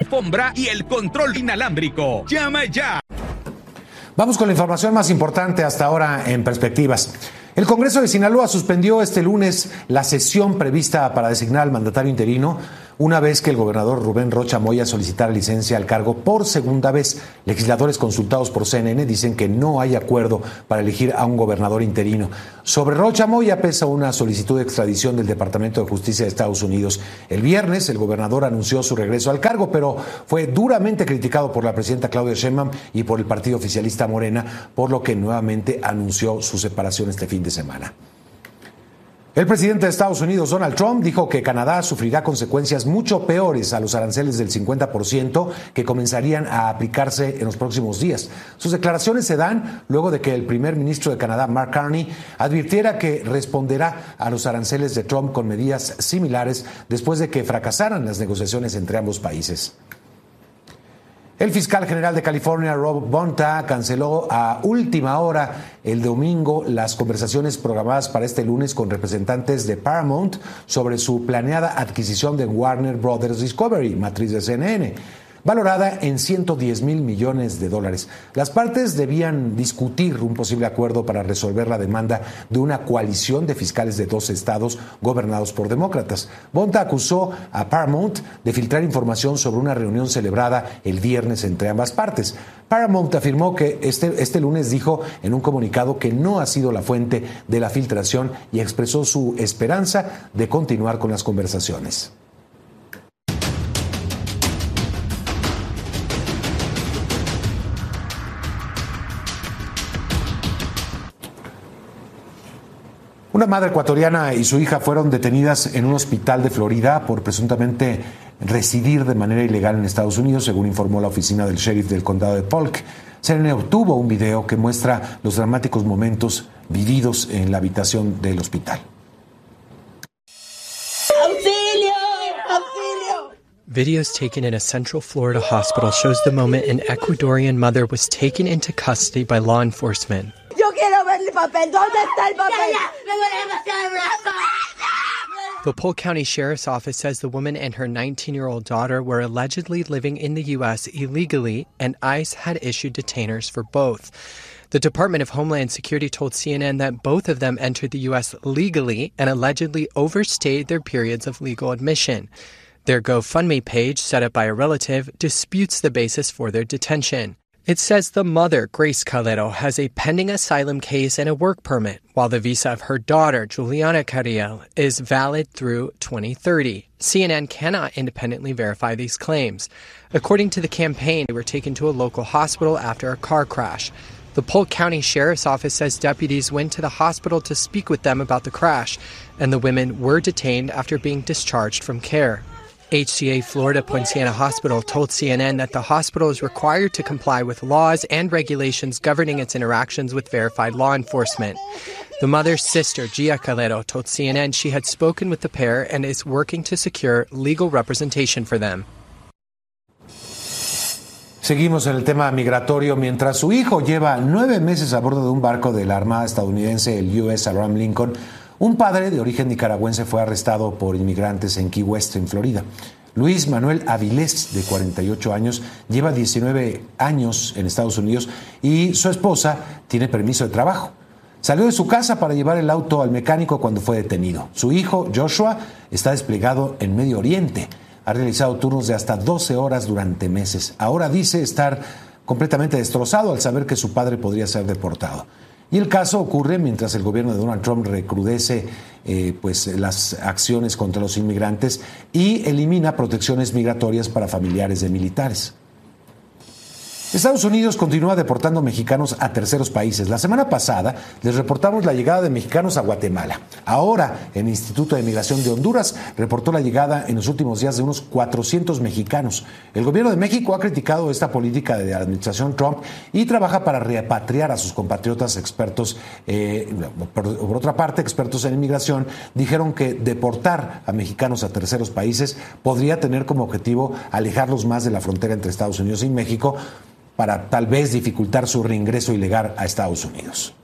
alfombra y el control inalámbrico. Llama ya. Vamos con la información más importante hasta ahora en Perspectivas. El Congreso de Sinaloa suspendió este lunes la sesión prevista para designar al mandatario interino, una vez que el gobernador Rubén Rocha Moya solicitara licencia al cargo por segunda vez. Legisladores consultados por CNN dicen que no hay acuerdo para elegir a un gobernador interino. Sobre Rocha Moya pesa una solicitud de extradición del Departamento de Justicia de Estados Unidos. El viernes el gobernador anunció su regreso al cargo, pero fue duramente criticado por la presidenta Claudia Sheinbaum y por el partido oficialista Morena, por lo que nuevamente anunció su separación este fin de semana. El presidente de Estados Unidos, Donald Trump, dijo que Canadá sufrirá consecuencias mucho peores a los aranceles del 50% que comenzarían a aplicarse en los próximos días. Sus declaraciones se dan luego de que el primer ministro de Canadá, Mark Carney, advirtiera que responderá a los aranceles de Trump con medidas similares después de que fracasaran las negociaciones entre ambos países. El fiscal general de California, Rob Bonta, canceló a última hora el domingo las conversaciones programadas para este lunes con representantes de Paramount sobre su planeada adquisición de Warner Brothers Discovery, matriz de CNN, valorada en $110 mil millones. Las partes debían discutir un posible acuerdo para resolver la demanda de una coalición de fiscales de 2 estados gobernados por demócratas. Bonta acusó a Paramount de filtrar información sobre una reunión celebrada el viernes entre ambas partes. Paramount afirmó que este lunes dijo en un comunicado que no ha sido la fuente de la filtración y expresó su esperanza de continuar con las conversaciones. Una madre ecuatoriana y su hija fueron detenidas en un hospital de Florida por presuntamente residir de manera ilegal en Estados Unidos, según informó la oficina del sheriff del condado de Polk. CNN obtuvo un video que muestra los dramáticos momentos vividos en la habitación del hospital. Videos taken in a Central Florida hospital shows the moment an Ecuadorian mother was taken into custody by law enforcement. Yo quiero ver el papel. ¿Dónde está el papel? The Polk County Sheriff's Office says the woman and her 19-year-old daughter were allegedly living in the U.S. illegally, and ICE had issued detainers for both. The Department of Homeland Security told CNN that both of them entered the U.S. legally and allegedly overstayed their periods of legal admission. Their GoFundMe page, set up by a relative, disputes the basis for their detention. It says the mother, Grace Calero, has a pending asylum case and a work permit, while the visa of her daughter, Juliana Carriel, is valid through 2030. CNN cannot independently verify these claims. According to the campaign, they were taken to a local hospital after a car crash. The Polk County Sheriff's Office says deputies went to the hospital to speak with them about the crash, and the women were detained after being discharged from care. HCA Florida Poinciana Hospital told CNN that the hospital is required to comply with laws and regulations governing its interactions with verified law enforcement. The mother's sister, Gia Calero, told CNN she had spoken with the pair and is working to secure legal representation for them. Seguimos en el tema migratorio. Mientras su hijo lleva 9 meses a bordo de un barco de la Armada estadounidense, el USS Abraham Lincoln, un padre de origen nicaragüense fue arrestado por inmigrantes en Key West, en Florida. Luis Manuel Avilés, de 48 años, lleva 19 años en Estados Unidos y su esposa tiene permiso de trabajo. Salió de su casa para llevar el auto al mecánico cuando fue detenido. Su hijo, Joshua, está desplegado en Medio Oriente. Ha realizado turnos de hasta 12 horas durante meses. Ahora dice estar completamente destrozado al saber que su padre podría ser deportado. Y el caso ocurre mientras el gobierno de Donald Trump recrudece las acciones contra los inmigrantes y elimina protecciones migratorias para familiares de militares. Estados Unidos continúa deportando mexicanos a terceros países. La semana pasada les reportamos la llegada de mexicanos a Guatemala. Ahora, el Instituto de Migración de Honduras reportó la llegada en los últimos días de unos 400 mexicanos. El gobierno de México ha criticado esta política de la administración Trump y trabaja para repatriar a sus compatriotas expertos. Por otra parte, expertos en inmigración dijeron que deportar a mexicanos a terceros países podría tener como objetivo alejarlos más de la frontera entre Estados Unidos y México, para tal vez dificultar su reingreso ilegal a Estados Unidos.